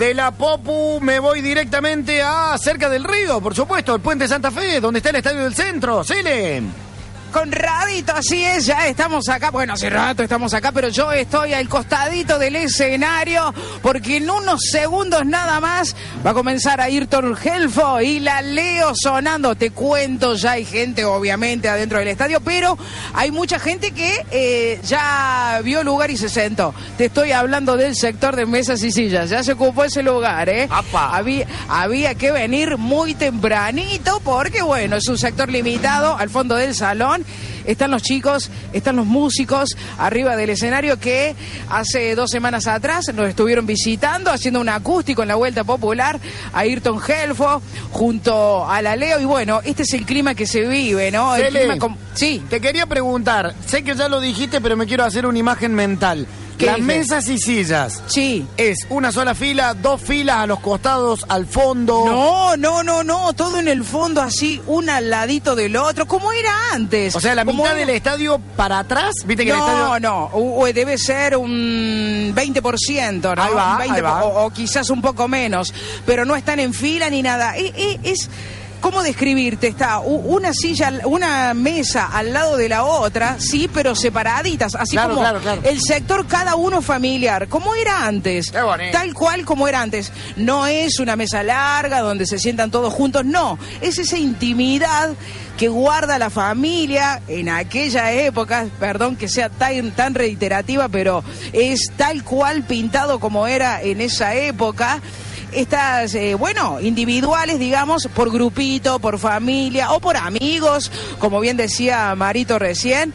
De la Popu me voy directamente a cerca del río, por supuesto, el Puente Santa Fe, donde está el Estadio del Centro. ¡Cele! Conradito, así es, ya estamos acá. Bueno, hace rato estamos acá, pero yo estoy al costadito del escenario porque en unos segundos nada más va a comenzar Ayrton Helfo y la Leo sonando. Te cuento, ya hay gente obviamente adentro del estadio, pero hay mucha gente que ya vio lugar y se sentó. Te estoy hablando del sector de mesas y sillas, ya se ocupó ese lugar, ¿eh? Había que venir muy tempranito porque, bueno, es un sector limitado al fondo del salón. Están los chicos, están los músicos arriba del escenario que hace 2 semanas atrás nos estuvieron visitando, haciendo un acústico en la Vuelta Popular, a Ayrton Helfo junto a la Leo. Y bueno, este es el clima que se vive, ¿no? El clima sí. Te quería preguntar, sé que ya lo dijiste, pero me quiero hacer una imagen mental. Las mesas y sillas. Sí. ¿Es una sola fila, 2 filas a los costados, al fondo? No, todo en el fondo así, un al ladito del otro, como era antes. O sea, la mitad del estadio para atrás, ¿viste que el estadio...? Debe ser un 20%, ¿no? Ahí va, 20, ahí va. O quizás un poco menos, pero no están en fila ni nada. Es... ¿Cómo describirte? Está una silla, una mesa al lado de la otra, sí, pero separaditas, así claro, como claro. El sector cada uno familiar, como era antes, tal cual como era antes. No es una mesa larga donde se sientan todos juntos, no, es esa intimidad que guarda la familia en aquella época, perdón que sea tan reiterativa, pero es tal cual pintado como era en esa época. Estas, individuales, digamos, por grupito, por familia o por amigos, como bien decía Marito recién,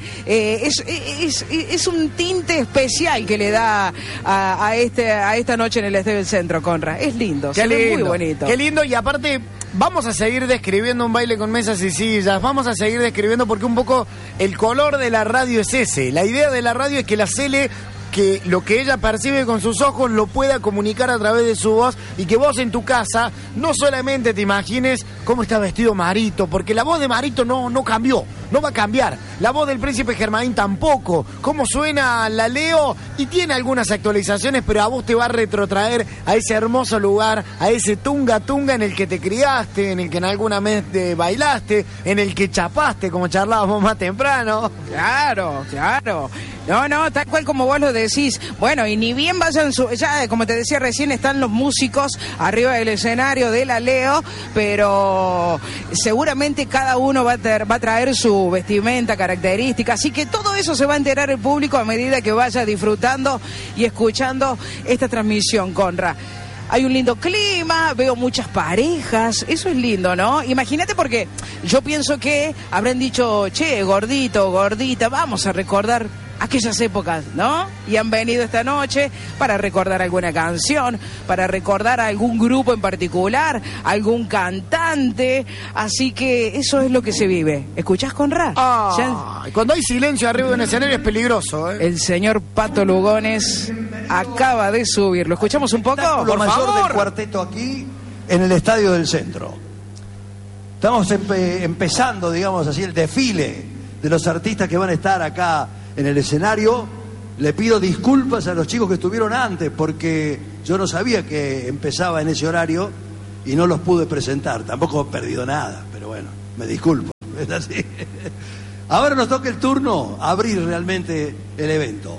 es un tinte especial que le da a esta noche en el Estadio del Centro, Conra. Es lindo, se ve muy bonito. Qué lindo, y aparte vamos a seguir describiendo un baile con mesas y sillas, vamos a seguir describiendo porque un poco el color de la radio es ese. La idea de la radio es que la Cele, que lo que ella percibe con sus ojos lo pueda comunicar a través de su voz y que vos en tu casa no solamente te imagines cómo está vestido Marito, porque la voz de Marito no cambió, no va a cambiar. La voz del Príncipe Germain tampoco. Cómo suena la Leo y tiene algunas actualizaciones, pero a vos te va a retrotraer a ese hermoso lugar, a ese tunga en el que te criaste, en el que en alguna vez te bailaste, en el que chapaste, como charlábamos más temprano. Claro. No, tal cual como vos lo decís. Bueno, y ni bien vayan ya, como te decía recién, están los músicos arriba del escenario de la Leo, pero seguramente cada uno va a traer su vestimenta característica, así que todo eso se va a enterar el público a medida que vaya disfrutando y escuchando esta transmisión, Conra. Hay un lindo clima, veo muchas parejas, eso es lindo, ¿no? Imagínate, porque yo pienso que habrán dicho, che, gordito, gordita, vamos a recordar aquellas épocas, ¿no? Y han venido esta noche para recordar alguna canción, para recordar a algún grupo en particular, algún cantante, así que eso es lo que se vive. ¿Escuchás, Conrad? Cuando hay silencio arriba de un escenario es peligroso, ¿eh? El señor Pato Lugones acaba de subir. ¿Lo escuchamos un poco? Por mayor del cuarteto aquí en el Estadio del Centro. Estamos empezando, digamos así, el desfile de los artistas que van a estar acá en el escenario. Le pido disculpas a los chicos que estuvieron antes porque yo no sabía que empezaba en ese horario y no los pude presentar. Tampoco he perdido nada, pero bueno, me disculpo. Es así. Ahora nos toca el turno abrir realmente el evento.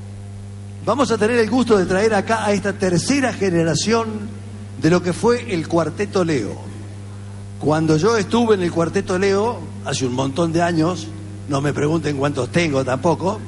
Vamos a tener el gusto de traer acá a esta tercera generación de lo que fue el Cuarteto Leo. Cuando yo estuve en el Cuarteto Leo, hace un montón de años, no me pregunten cuántos tengo tampoco,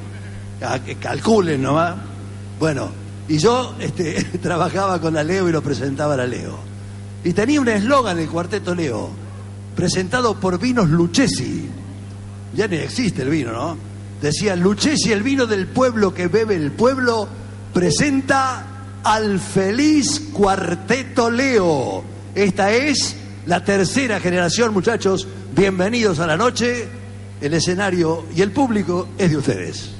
calculen nomás. Bueno, y yo trabajaba con la Leo y lo presentaba a la Leo. Y tenía un eslogan el Cuarteto Leo, presentado por Vinos Lucchesi. Ya ni existe el vino, ¿no? Decía, Lucchesi, el vino del pueblo que bebe el pueblo, presenta al feliz Cuarteto Leo. Esta es la tercera generación, muchachos. Bienvenidos a la noche. El escenario y el público es de ustedes.